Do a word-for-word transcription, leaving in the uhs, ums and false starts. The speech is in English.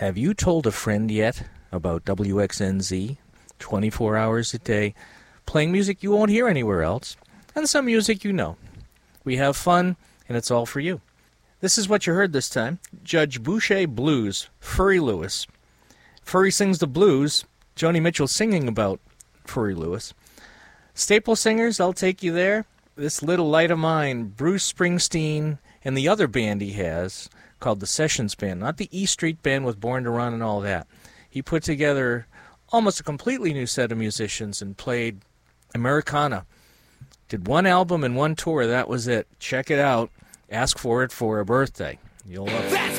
Have you told a friend yet about W X N Z? twenty-four hours a day, playing music you won't hear anywhere else, and some music you know. We have fun, and it's all for you. This is what you heard this time. Judge Boucher Blues, Furry Lewis. Furry sings the blues. Joni Mitchell singing about Furry Lewis. Staple singers, I'll take you there. This Little Light of Mine, Bruce Springsteen, and the other band he has called the Sessions Band, not the E Street Band with Born to Run and all that. He put together almost a completely new set of musicians and played Americana. Did one album and one tour, that was it. Check it out. Ask for it for a birthday. You'll love it.